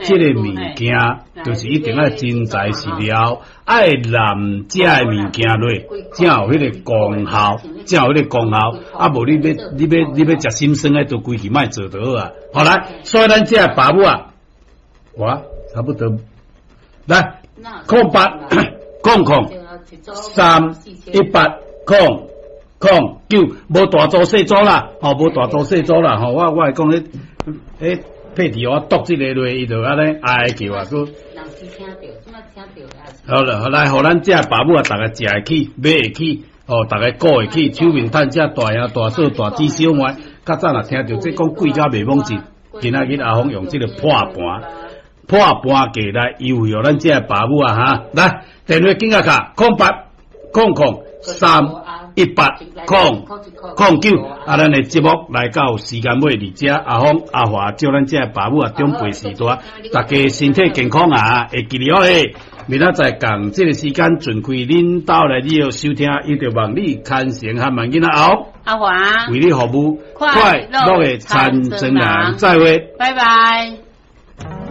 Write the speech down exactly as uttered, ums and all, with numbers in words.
这个物件就是一定要真材实料，爱揽这个物件落，才有迄个功效，才有迄个功效。啊，无你要你要你要食心酸诶，都规矩卖做得好啊。好来，所以咱这个爸母啊，我差不多来空八空空三一八空。空九无大组细组啦，吼、哦、无大组细组啦，吼、哦、我我係講迄迄配题我讀即個落，伊就安尼哀叫啊，佫。好了，好來，互咱這爸母啊，大家食會起，買會起，哦，大家顧會起，手面趁這大兄大嫂大姊小妹，較早若聽到這講貴甲袂罔錢，今仔日阿鳳用這個破盤破盤價來優惠咱這爸母啊哈，來電話緊啊卡，空八空空三。一八空空九，啊！咱的節目來到時間尾，而且阿峰阿華叫咱這爸母啊長輩時代，大家身體健康啊，會記得好誒。明仔載共這個時間盡開恁兜來你要收聽，伊就望你看成和萬囡仔後阿華為你服務快樂的餐真人，再會， 拜拜。